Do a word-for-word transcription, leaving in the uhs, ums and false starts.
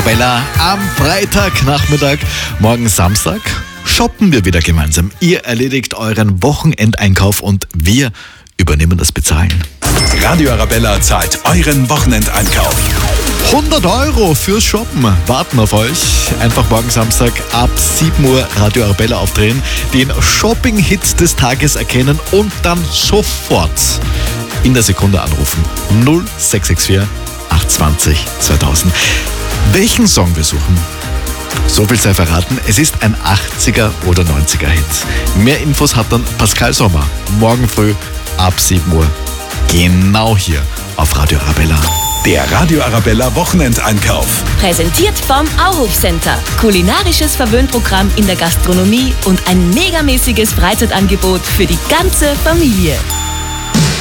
Arabella am Freitagnachmittag, morgen Samstag. Shoppen wir wieder gemeinsam. Ihr erledigt euren Wochenendeinkauf und wir übernehmen das Bezahlen. Radio Arabella zahlt euren Wochenendeinkauf. hundert Euro fürs Shoppen warten auf euch. Einfach morgen Samstag ab sieben Uhr Radio Arabella aufdrehen, den Shopping-Hit des Tages erkennen und dann sofort in der Sekunde anrufen. null sechs sechs vier acht zwei null zweitausend. Welchen Song wir suchen? So viel sei verraten, es ist ein achtziger oder neunziger Hit. Mehr Infos hat dann Pascal Sommer morgen früh ab sieben Uhr. Genau hier auf Radio Arabella. Der Radio Arabella Wochenendeinkauf. Präsentiert vom Auhof Center. Kulinarisches Verwöhnprogramm in der Gastronomie und ein megamäßiges Freizeitangebot für die ganze Familie.